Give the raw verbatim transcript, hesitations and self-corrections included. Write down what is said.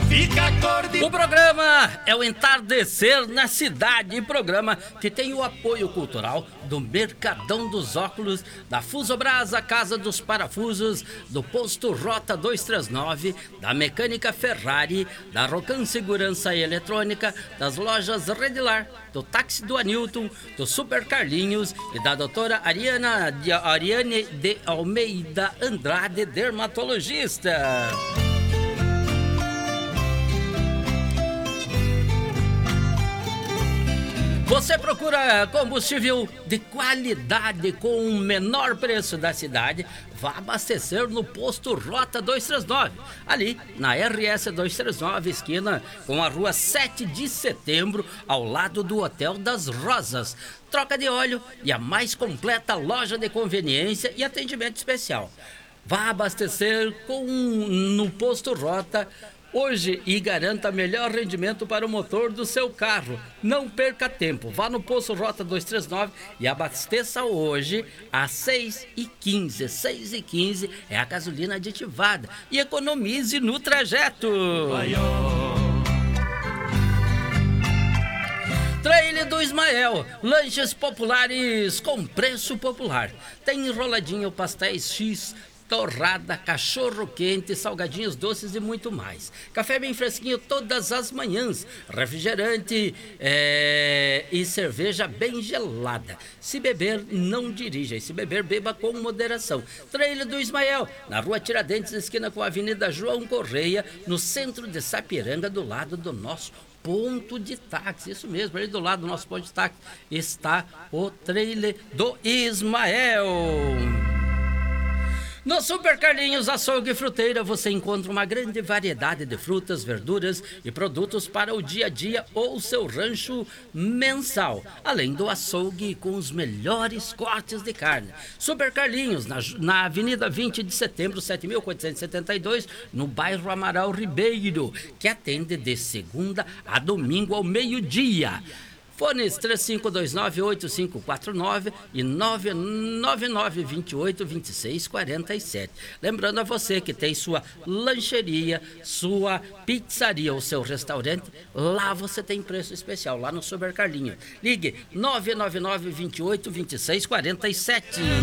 fica a cor de... O programa é o Entardecer na Cidade, programa que tem o apoio cultural do Mercadão dos Óculos, da Fusobras, a Casa dos Parafusos, do Posto Rota duzentos e trinta e nove, da Mecânica Ferrari, da Rocan Segurança Eletrônica, das lojas Redilar, do Táxi do Anilton, do Super Carlinhos e da doutora Ariana, de, Ariane de Almeida Andrade, dermatologista. Você procura combustível de qualidade com o menor preço da cidade? Vá abastecer no Posto Rota duzentos e trinta e nove, ali na R S duzentos e trinta e nove, esquina com a rua sete de setembro, ao lado do Hotel das Rosas. Troca de óleo e a mais completa loja de conveniência e atendimento especial. Vá abastecer com no Posto Rota hoje e garanta melhor rendimento para o motor do seu carro. Não perca tempo, vá no Posto Rota duzentos e trinta e nove e abasteça hoje às seis e quinze. seis e quinze é a gasolina aditivada e economize no trajeto. Trailer do Ismael, lanches populares com preço popular. Tem enroladinho, pastéis X, torrada, cachorro quente, salgadinhos doces e muito mais. Café bem fresquinho todas as manhãs, refrigerante é, e cerveja bem gelada. Se beber, não dirija, e se beber, beba com moderação. Trailer do Ismael, na rua Tiradentes, esquina com a Avenida João Correia, no centro de Sapiranga, do lado do nosso ponto de táxi. Isso mesmo, ali do lado do nosso ponto de táxi está o Trailer do Ismael. No Super Carlinhos Açougue e Fruteira você encontra uma grande variedade de frutas, verduras e produtos para o dia a dia ou seu rancho mensal, além do açougue com os melhores cortes de carne. Super Carlinhos, na, na Avenida vinte de setembro, sete mil quatrocentos e setenta e dois, no bairro Amaral Ribeiro, que atende de segunda a domingo ao meio-dia. Fones três cinco dois nove, oito cinco quatro nove e nove nove nove dois oito, dois seis quatro sete. Lembrando a você que tem sua lancheria, sua pizzaria ou seu restaurante, lá você tem preço especial, lá no Super Carlinhos. Ligue nove nove nove dois oito, dois seis quatro sete.